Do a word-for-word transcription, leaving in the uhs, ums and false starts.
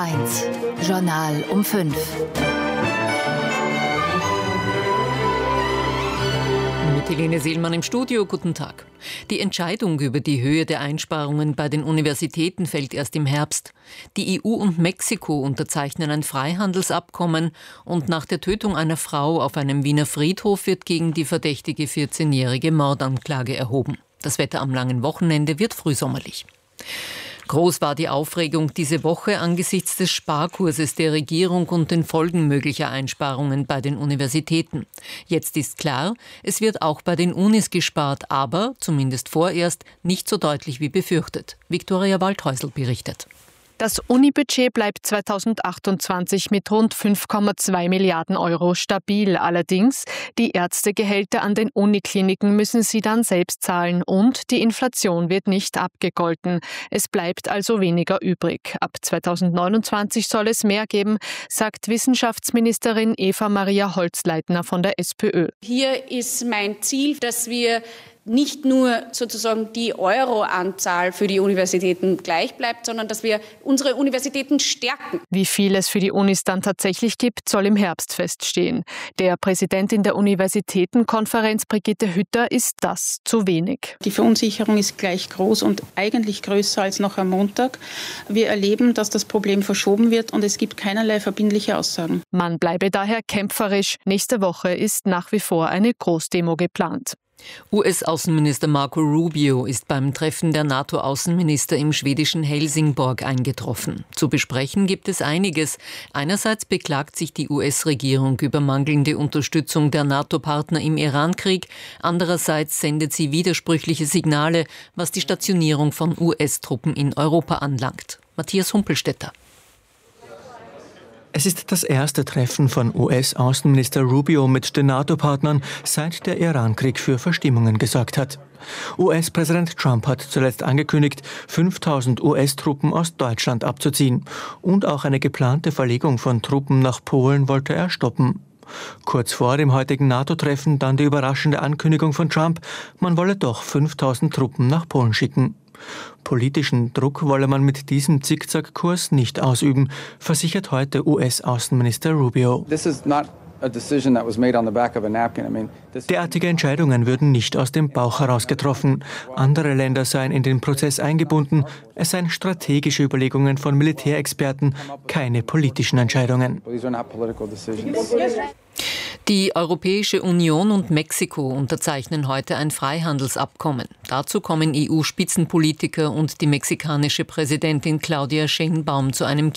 eins, Journal um fünf. Mit Helene Seelmann im Studio, guten Tag. Die Entscheidung über die Höhe der Einsparungen bei den Universitäten fällt erst im Herbst. Die E U und Mexiko unterzeichnen ein Freihandelsabkommen und nach der Tötung einer Frau auf einem Wiener Friedhof wird gegen die verdächtige vierzehnjährige Mordanklage erhoben. Das Wetter am langen Wochenende wird frühsommerlich. Groß war die Aufregung diese Woche angesichts des Sparkurses der Regierung und den Folgen möglicher Einsparungen bei den Universitäten. Jetzt ist klar, es wird auch bei den Unis gespart, aber, zumindest vorerst, nicht so deutlich wie befürchtet. Viktoria Waldhäusl berichtet. Das Unibudget bleibt zweitausendachtundzwanzig mit rund fünf Komma zwei Milliarden Euro stabil. Allerdings, die Ärztegehälter an den Unikliniken müssen sie dann selbst zahlen und die Inflation wird nicht abgegolten. Es bleibt also weniger übrig. Ab zweitausendneunundzwanzig soll es mehr geben, sagt Wissenschaftsministerin Eva-Maria Holzleitner von der SPÖ. Hier ist mein Ziel, dass wir nicht nur sozusagen die Euroanzahl für die Universitäten gleich bleibt, sondern dass wir unsere Universitäten stärken. Wie viel es für die Unis dann tatsächlich gibt, soll im Herbst feststehen. Der Präsidentin der Universitätenkonferenz, Brigitte Hütter, ist das zu wenig. Die Verunsicherung ist gleich groß und eigentlich größer als noch am Montag. Wir erleben, dass das Problem verschoben wird und es gibt keinerlei verbindliche Aussagen. Man bleibe daher kämpferisch. Nächste Woche ist nach wie vor eine Großdemo geplant. U S-Außenminister Marco Rubio ist beim Treffen der NATO-Außenminister im schwedischen Helsingborg eingetroffen. Zu besprechen gibt es einiges. Einerseits beklagt sich die U S-Regierung über mangelnde Unterstützung der NATO-Partner im Irankrieg. Andererseits sendet sie widersprüchliche Signale, was die Stationierung von U S-Truppen in Europa anlangt. Matthias Humpelstädter. Es ist das erste Treffen von U S-Außenminister Rubio mit den NATO-Partnern, seit der Irankrieg für Verstimmungen gesorgt hat. U S-Präsident Trump hat zuletzt angekündigt, fünftausend U S-Truppen aus Deutschland abzuziehen. Und auch eine geplante Verlegung von Truppen nach Polen wollte er stoppen. Kurz vor dem heutigen NATO-Treffen dann die überraschende Ankündigung von Trump, man wolle doch fünftausend Truppen nach Polen schicken. Politischen Druck wolle man mit diesem Zickzackkurs nicht ausüben, versichert heute U S-Außenminister Rubio. Derartige Entscheidungen würden nicht aus dem Bauch heraus getroffen. Andere Länder seien in den Prozess eingebunden. Es seien strategische Überlegungen von Militärexperten, keine politischen Entscheidungen. Die Europäische Union und Mexiko unterzeichnen heute ein Freihandelsabkommen. Dazu kommen E U-Spitzenpolitiker und die mexikanische Präsidentin Claudia Sheinbaum zu einem